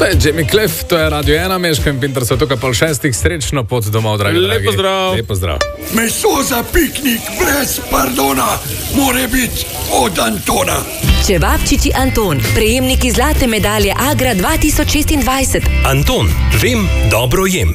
je Jamie Cliff, to je Radio 1, Meško in Pintar so tukaj pol 6, srečno pot domov, dragi. Lepo zdrav. Lepo zdrav. Meso za piknik brez pardona, more biti od Antona. Čevapčiči Anton, prejemniki zlate medalje Agra 2026. Anton, vem, dobro jem.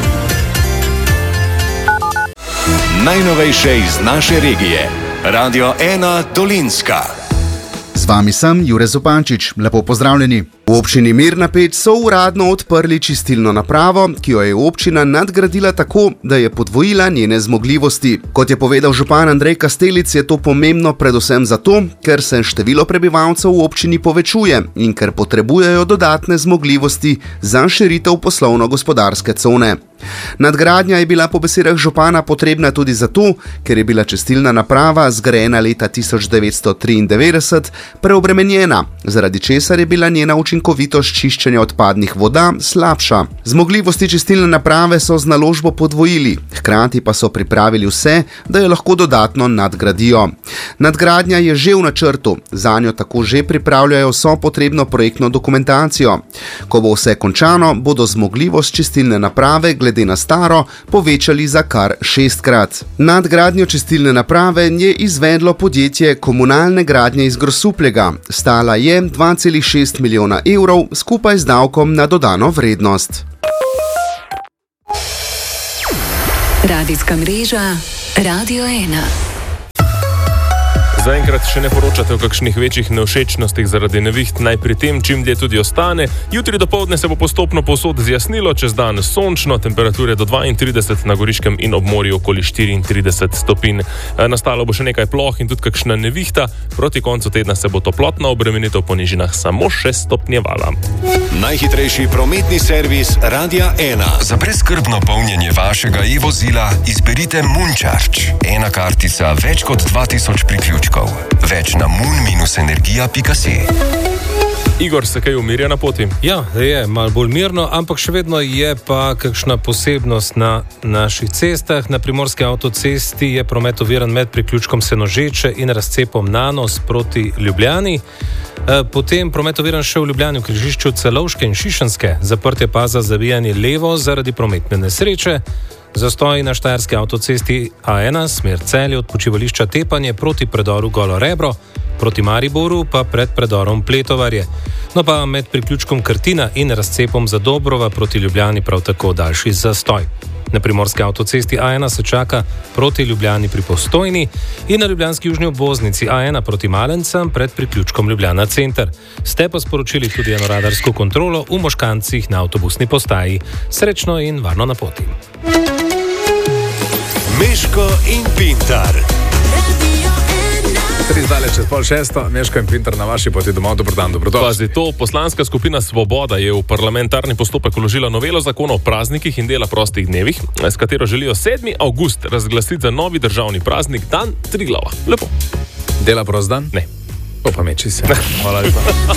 Najnovejše iz naše regije. Radio 1 Dolenjska. Z vami sem Jure Zupančič. Lepo pozdravljeni. V občini Mirna 5 so uradno odprli čistilno napravo, ki jo je občina nadgradila tako, da je podvojila njene zmogljivosti. Kot je povedal župan Andrej Kastelic, je to pomembno predvsem zato, ker se število prebivalcev v občini povečuje in ker potrebujejo dodatne zmogljivosti za širitev poslovno-gospodarske cone. Nadgradnja je bila po besedah župana potrebna tudi zato, ker je bila čistilna naprava zgrajena leta 1993 preobremenjena, zaradi česar je bila njena učinkovitost čiščenja odpadnih voda slabša. Zmogljivosti čistilne naprave so z naložbo podvojili, hkrati pa so pripravili vse, da jo lahko dodatno nadgradijo. Nadgradnja je že v načrtu, zanjo tako že pripravljajo vso potrebno projektno dokumentacijo. Ko bo vse končano, bodo zmogljivost čistilne naprave glede na staro povečali za kar 6-krat. Nadgradnjo čistilne naprave je izvedlo podjetje Komunalne gradnje iz Grosuplja. Stala je 2,6 milijona evrov skupaj z davkom na dodano vrednost. Radijska mreža Radio 1. Zaenkrat še ne poročate o kakšnih večjih nevšečnostih zaradi neviht, naj pri tem čim dlje tudi ostane. Jutri dopoldne se bo postopno povsod zjasnilo, čez dan sončno, temperature do 32 na Goriškem in ob morju okoli 34 stopinj. Nastalo bo še nekaj ploh in tudi kakšna nevihta, proti koncu tedna se bo toplotna obremenitev po nižinah samo še stopnjevala. Najhitrejši prometni servis Radia 1. Za brezskrbno polnjenje vašega e-vozila izberite Moon-Charge. Ena kartica, več kot 2000 priključkov. Več na moon-energija.si. Igor, se kaj umirja na poti? Ja, je malo bolj mirno, ampak še vedno je pa kakšna posebnost na naših cestah. Na primorski avtocesti je promet oviran med priključkom Senožeče in razcepom Nanos proti Ljubljani. Potem promet oviran še v Ljubljani v križišču Celovške in Šišenske. Zaprtje pa za zavijanje levo zaradi prometne nesreče. Zastoj na štajerski avtocesti A1, smer Celje od počivališča Tepanje proti predoru Golo Rebro, proti Mariboru pa pred predorom Pletovarje. No pa med priključkom Krtina in razcepom Zadobrova proti Ljubljani prav tako daljši zastoj. Na primorski avtocesti A1 se čaka proti Ljubljani pri Postojni in na ljubljanski južni obvoznici A1 proti Malencem pred priključkom Ljubljana Center. Ste pa sporočili tudi eno radarsko kontrolo v Moškancih na avtobusni postaji. Srečno in varno na poti. Meško in Pintar. 3 zdaleč čez pol 6, Meško in Pintar na vaši poti domov. Dober dan, dobrodošli. Pazi to, poslanska skupina Svoboda je v parlamentarni postopek vložila novelo zakona o praznikih in dela prostih dnevih, s katero želijo 7. avgust razglasiti za novi državni praznik, dan Triglava. Lepo. Dela prost dan? Ne. To pa meči se. Hvala lepa.